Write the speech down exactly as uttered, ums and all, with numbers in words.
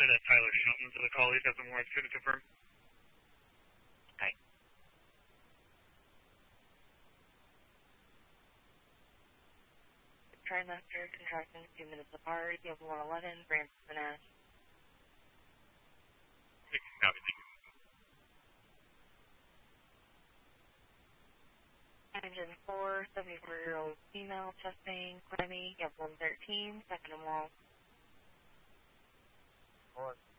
Lieutenant Tyler Shelton to the call. He's got some more to confirm. Okay. Trimester contractions two minutes apart. You have one eleven, Branson Ash. Copy, thank you. Engine four, seventy-four-year-old female, testing, climbing, you have one thirteen, second and wall. Four.